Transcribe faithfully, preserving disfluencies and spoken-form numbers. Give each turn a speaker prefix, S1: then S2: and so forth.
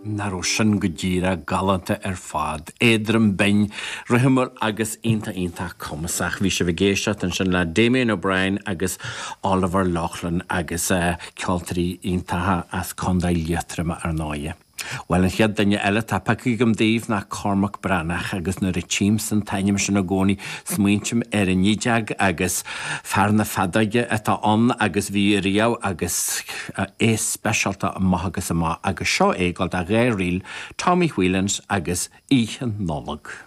S1: naró sin go ddíra galanta ar fad. Éadram bain ruthimar agus inta inta comasach. Bhí sé bhgéisteat an sin le Damien O'Brien agus Oliver Loughlin agus uh, ceoltarí intatha as condail liatrama ar náide. Well, an chiad daine eile tá pacigam daobh na Cormac Branach agus na Richim san tainim sin na gcónaí smaointim ar an nídeag agus fear na fadaige atá an agus bhí riamh agus é speisialta maithagus amach agus seo égáil a réiríl Tommy Whelans agus Ethan Nollag.